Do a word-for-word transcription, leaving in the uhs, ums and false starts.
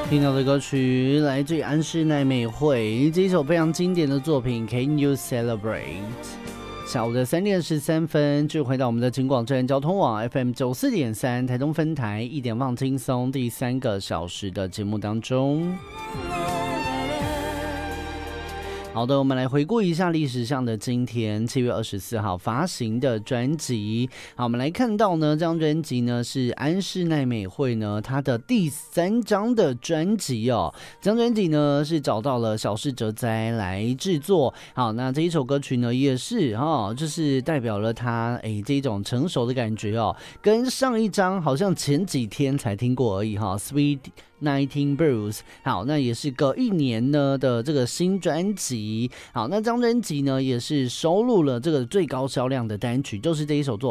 听到的歌曲来自于安室奈美惠这一首非常经典的作品 Can You Celebrate。 下午的三点十三分，就回到我们的警广站交通网 F M 九四点三台东分台一点放轻松第三个小时的节目当中。好的，我们来回顾一下历史上的今天七月二十四号发行的专辑。好，我们来看到呢，这张专辑呢是安室奈美惠呢她的第三张的专辑哦。这张专辑呢是找到了小室哲哉来制作。好，那这一首歌曲呢也是哦，就是代表了她哎这种成熟的感觉哦，跟上一张好像前几天才听过而已哈、哦、，Sweet Nineteen Blues。 好，那也是隔一年呢的这个新专辑。好，那这张专辑呢也是收录了这个最高销量的单曲，就是这一首作